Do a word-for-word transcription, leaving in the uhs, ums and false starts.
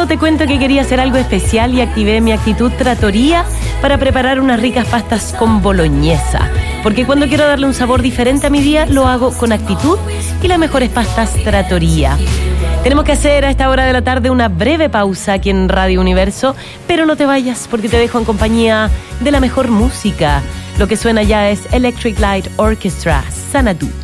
Pero te cuento que quería hacer algo especial y activé mi actitud trattoria para preparar unas ricas pastas con boloñesa. Porque cuando quiero darle un sabor diferente a mi día, lo hago con actitud y las mejores pastas trattoria. Tenemos que hacer a esta hora de la tarde una breve pausa aquí en Radio Universo, pero no te vayas porque te dejo en compañía de la mejor música. Lo que suena ya es Electric Light Orchestra, Xanadu.